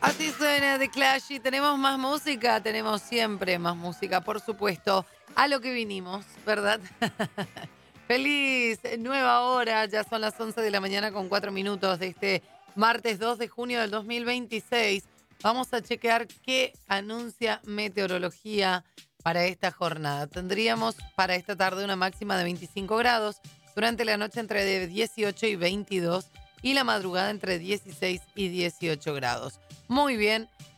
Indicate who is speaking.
Speaker 1: Así suena The Clash y tenemos más música, tenemos siempre más música, por supuesto, a lo que vinimos, ¿verdad? Feliz nueva hora, ya son las 11 de la mañana con 4 minutos de este martes 2 de junio del 2026. Vamos a chequear qué anuncia meteorología para esta jornada. Tendríamos para esta tarde una máxima de 25 grados, durante la noche entre 18 y 22 y la madrugada entre 16 y 18 grados. Muy bien,